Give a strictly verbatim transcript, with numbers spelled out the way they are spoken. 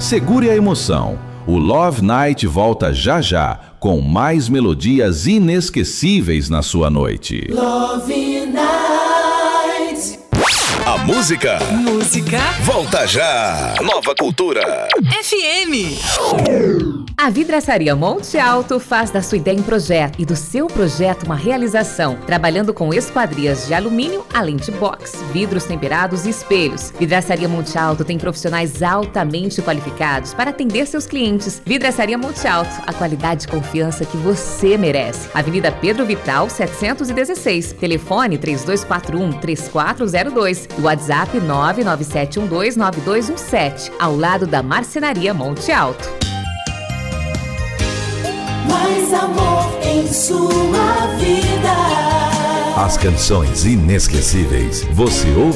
Segure a emoção. O Love Night volta já já, com mais melodias inesquecíveis na sua noite. Love Night. A música. Música. Volta já. Nova Cultura. F M. A Vidraçaria Monte Alto faz da sua ideia um projeto e do seu projeto uma realização, trabalhando com esquadrias de alumínio, além de box, vidros temperados e espelhos. Vidraçaria Monte Alto tem profissionais altamente qualificados para atender seus clientes. Vidraçaria Monte Alto, a qualidade e confiança que você merece. Avenida Pedro Vital, setecentos e dezesseis. Telefone três dois quatro um, três quatro zero dois. E WhatsApp nove nove sete um dois nove dois um sete, ao lado da Marcenaria Monte Alto. Mais amor em sua vida. As canções inesquecíveis você ouve